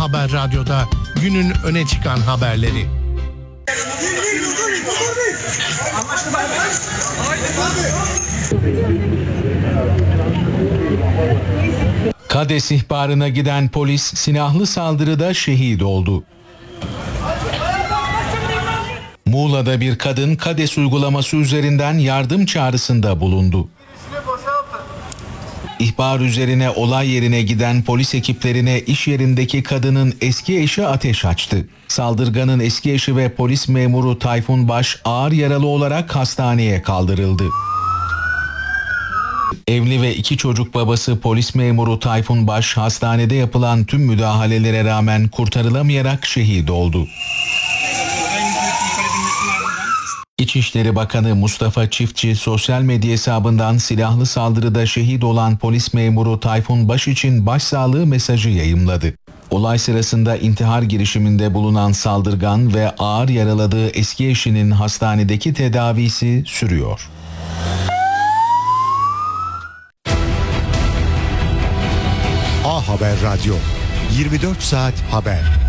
Haber Radyo'da günün öne çıkan haberleri. KADES ihbarına giden polis silahlı saldırıda şehit oldu. Muğla'da bir kadın KADES uygulaması üzerinden yardım çağrısında bulundu. İhbar üzerine olay yerine giden polis ekiplerine iş yerindeki kadının eski eşi ateş açtı. Saldırganın eski eşi ve polis memuru Tayfun Baş ağır yaralı olarak hastaneye kaldırıldı. Evli ve 2 çocuk babası polis memuru Tayfun Baş hastanede yapılan tüm müdahalelere rağmen kurtarılamayarak şehit oldu. İçişleri Bakanı Mustafa Çiftçi sosyal medya hesabından silahlı saldırıda şehit olan polis memuru Tayfun Baş için başsağlığı mesajı yayımladı. Olay sırasında intihar girişiminde bulunan saldırgan ve ağır yaraladığı eski eşinin hastanedeki tedavisi sürüyor. A Haber Radyo, 24 saat haber.